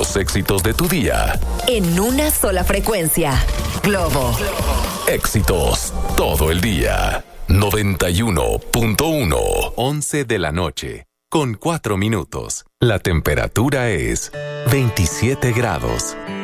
los éxitos de tu día. En una sola frecuencia. Globo. Éxitos todo el día. 91.1. 11 de la noche, con 4 minutos. La temperatura es 27 grados.